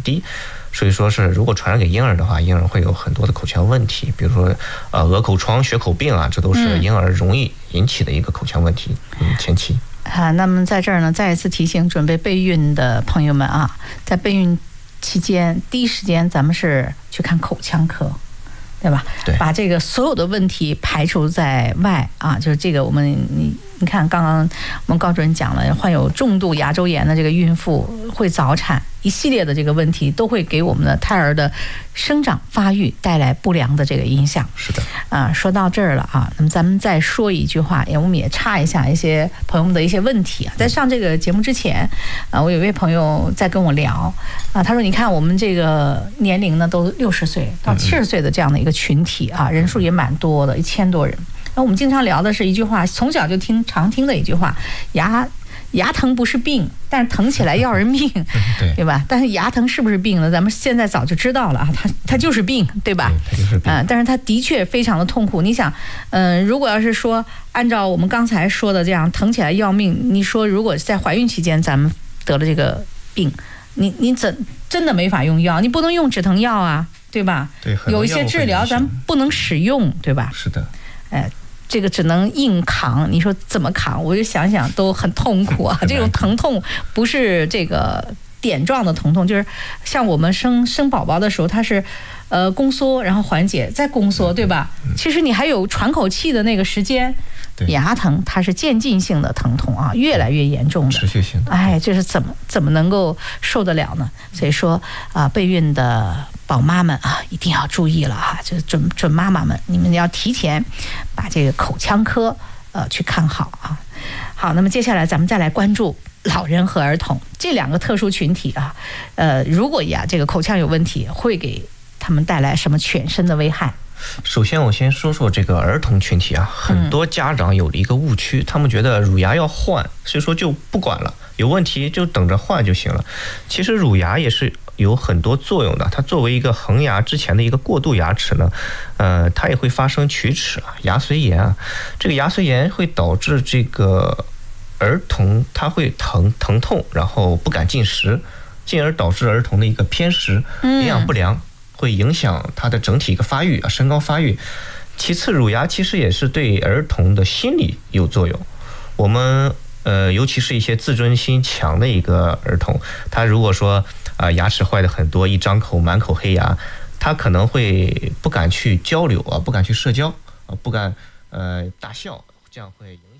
低，所以说是如果传染给婴儿的话，婴儿会有很多的口腔问题，比如说鹅口疮、血口病啊，这都是婴儿容易引起的一个口腔问题。前期那么在这儿呢，再一次提醒准备备孕的朋友们啊，在备孕期间第一时间咱们是去看口腔科，对吧？ 对， 把这个所有的问题排除在外啊，就是这个你看，刚刚我们高主任讲了，患有重度牙周炎的这个孕妇会早产，一系列的这个问题都会给我们的胎儿的生长发育带来不良的这个影响。 是的说到这儿了啊，那么咱们再说一句话，我们也插一下一些朋友们的一些问题啊。在上这个节目之前我有一位朋友在跟我聊他说你看我们这个年龄呢都60岁到70岁的这样的一个群体啊，人数也蛮多的，1000多人。那我们经常聊的是一句话，从小就常听的一句话，牙疼不是病，但是疼起来要人命，对吧？但是牙疼是不是病呢？咱们现在早就知道了啊，它就是病，对吧？ 它就是病。 但是它的确非常的痛苦。你想，如果要是说按照我们刚才说的这样，疼起来要命，你说如果在怀孕期间咱们得了这个病，你真的没法用药，你不能用止疼药啊，对吧？ 对， 有一些治疗咱不能使用，对吧？ 是的。 这个只能硬扛，你说怎么扛？我就想想都很痛苦啊。这种疼痛不是这个点状的疼痛，就是像我们生宝宝的时候，它是宫缩，然后缓解再宫缩，对吧？其实你还有喘口气的那个时间。牙疼它是渐进性的疼痛啊，越来越严重的， 持续性的。 这是怎么能够受得了呢？所以说备孕的宝妈们啊，一定要注意了啊！就是准妈妈们，你们要提前把这个口腔科去看好啊。好，那么接下来咱们再来关注老人和儿童这两个特殊群体啊。如果这个口腔有问题，会给他们带来什么全身的危害？ 首先我先说说这个儿童群体啊，很多家长有了一个误区，他们觉得乳牙要换，所以说就不管了，有问题就等着换就行了。其实乳牙也是有很多作用的，它作为一个恒牙之前的一个过渡牙齿呢，它也会发生龋齿啊、牙髓炎啊。这个牙髓炎会导致这个儿童他会疼痛，然后不敢进食，进而导致儿童的一个偏食、营养不良。会影响他的整体一个发育啊，身高发育。其次，乳牙其实也是对儿童的心理有作用。我们尤其是一些自尊心强的一个儿童，他如果说牙齿坏的很多，一张口满口黑牙，他可能会不敢去交流啊，不敢去社交啊，不敢大笑，这样会影响。